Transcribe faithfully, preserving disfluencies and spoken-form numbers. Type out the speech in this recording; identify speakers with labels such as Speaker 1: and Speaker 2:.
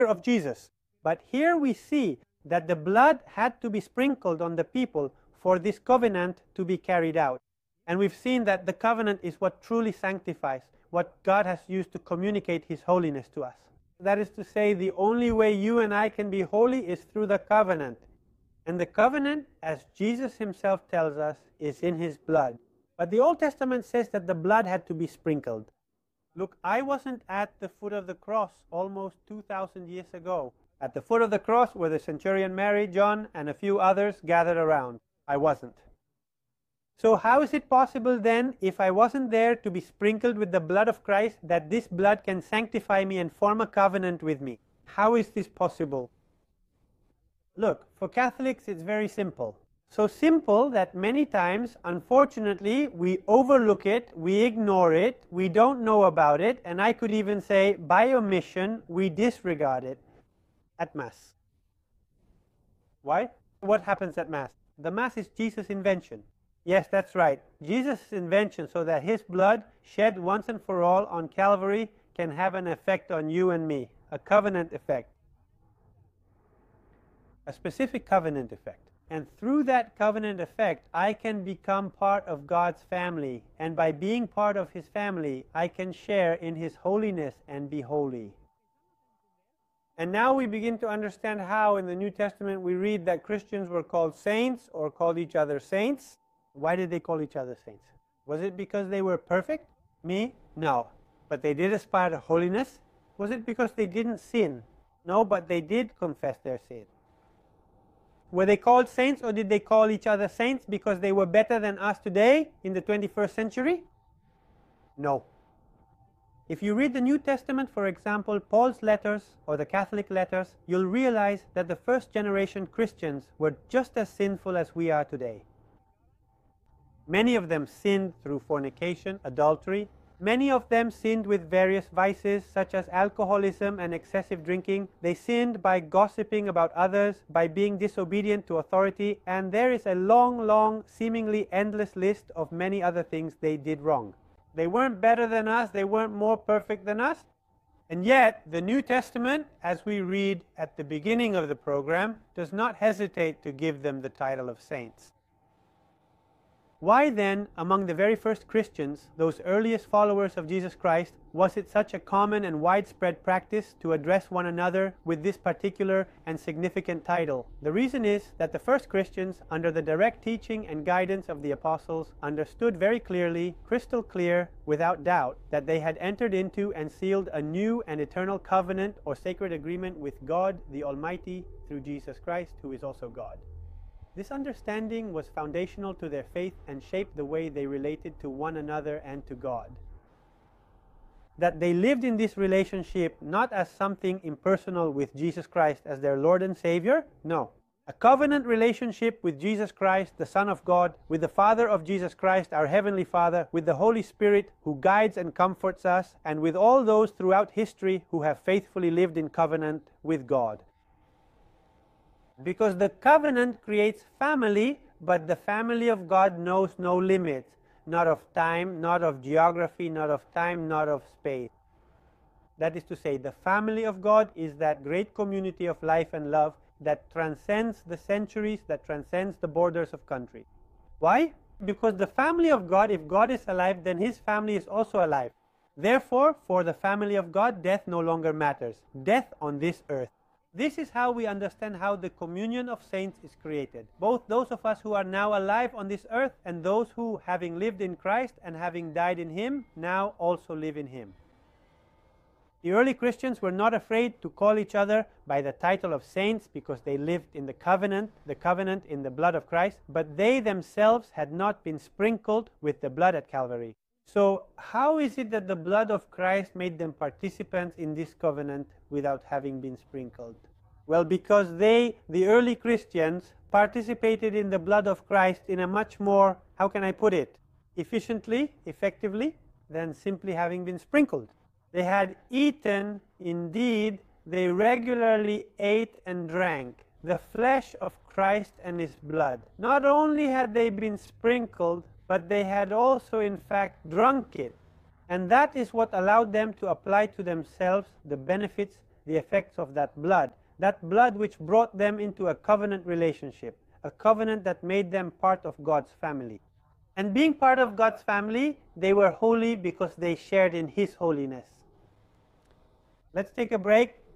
Speaker 1: of Jesus. But here we see that the blood had to be sprinkled on the people for this covenant to be carried out. And we've seen that the covenant is what truly sanctifies, what God has used to communicate His holiness to us. That is to say, the only way you and I can be holy is through the covenant. And the covenant, as Jesus Himself tells us, is in His blood. But the Old Testament says that the blood had to be sprinkled. Look, I wasn't at the foot of the cross almost two thousand years ago. At the foot of the cross where the centurion Mary, John, and a few others gathered around. I wasn't. So how is it possible then, if I wasn't there to be sprinkled with the blood of Christ, that this blood can sanctify me and form a covenant with me? How is this possible? Look, for Catholics it's very simple. So simple that many times, unfortunately, we overlook it, we ignore it, we don't know about it, and I could even say, by omission, we disregard it at Mass. Why? What happens at Mass? The Mass is Jesus' invention. Yes, that's right. Jesus' invention so that His blood, shed once and for all on Calvary, can have an effect on you and me, a covenant effect. A specific covenant effect. And through that covenant effect, I can become part of God's family. And by being part of His family, I can share in His holiness and be holy. And now we begin to understand how in the New Testament we read that Christians were called saints or called each other saints. Why did they call each other saints? Was it because they were perfect? Me? No. But they did aspire to holiness. Was it because they didn't sin? No, but they did confess their sin. Were they called saints, or did they call each other saints because they were better than us today in the twenty-first century? No. If you read the New Testament, for example, Paul's letters or the Catholic letters, you'll realize that the first generation Christians were just as sinful as we are today. Many of them sinned through fornication, adultery. Many of them sinned with various vices such as alcoholism and excessive drinking. They sinned by gossiping about others, by being disobedient to authority, and there is a long, long, seemingly endless list of many other things they did wrong. They weren't better than us, they weren't more perfect than us. And yet, the New Testament, as we read at the beginning of the program, does not hesitate to give them the title of saints. Why then, among the very first Christians, those earliest followers of Jesus Christ, was it such a common and widespread practice to address one another with this particular and significant title? The reason is that the first Christians, under the direct teaching and guidance of the apostles, understood very clearly, crystal clear, without doubt, that they had entered into and sealed a new and eternal covenant or sacred agreement with God the Almighty through Jesus Christ, who is also God. This understanding was foundational to their faith and shaped the way they related to one another and to God. That they lived in this relationship not as something impersonal with Jesus Christ as their Lord and Savior, no. A covenant relationship with Jesus Christ, the Son of God, with the Father of Jesus Christ, our Heavenly Father, with the Holy Spirit who guides and comforts us, and with all those throughout history who have faithfully lived in covenant with God. Because the covenant creates family, but the family of God knows no limits, not of time, not of geography, not of time, not of space. That is to say, the family of God is that great community of life and love that transcends the centuries, that transcends the borders of countries. Why? Because the family of God, if God is alive, then His family is also alive. Therefore, for the family of God, death no longer matters. Death on this earth. This is how we understand how the communion of saints is created. Both those of us who are now alive on this earth and those who, having lived in Christ and having died in Him, now also live in Him. The early Christians were not afraid to call each other by the title of saints because they lived in the covenant, the covenant in the blood of Christ, but they themselves had not been sprinkled with the blood at Calvary. So how is it that the blood of Christ made them participants in this covenant without having been sprinkled? Well, because they, the early Christians, participated in the blood of Christ in a much more, how can I put it, efficiently, effectively, than simply having been sprinkled. They had eaten, indeed, they regularly ate and drank the flesh of Christ and His blood. Not only had they been sprinkled, but they had also in fact drunk it. And that is what allowed them to apply to themselves the benefits the effects of that blood, that blood which brought them into a covenant relationship, a covenant that made them part of God's family. And being part of God's family, they were holy because they shared in His holiness. Let's take a break.